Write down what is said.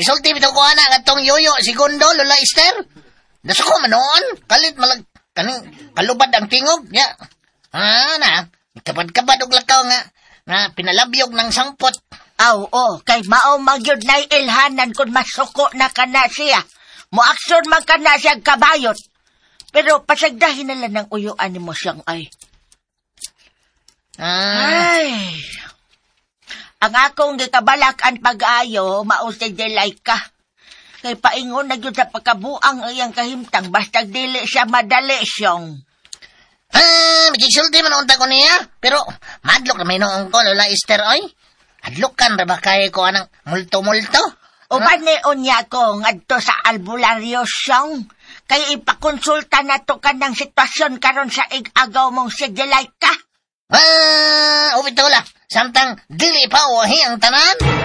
Isulti bitaw ko anak atong yoyo, segundo, Lola Esther. Nasa ko manoon, kalit malag, kalubad ang tingog, ya. Kapad-kapad og lakaw nga pinalabyog ng sampot. Kay mao magyud na ilhanan kung masuko na kana siya. Moaksyon man kana siyang kabayot. Pero pasagdahin na lang ng uyuan mo siyang ay. Ang akong gikabalakan pag-ayo, mausay delay ka. Kay paingon na yun sa pagkabuang iyang kahimtang, basta dili siya madali siyang. Magisulti man unta ko niya. Pero, madlok na may noong ko, Lola Esther, oy. Adlukan ra ba kaya ko anang multo-multo? Uban ni unya ko ngadto sa albularyo siyang. Kaya ipakonsulta na to ka ng sitwasyon karon sa ig-agaw mong si delay ka. Ubitola, samtang dili pa wahi ang tanan.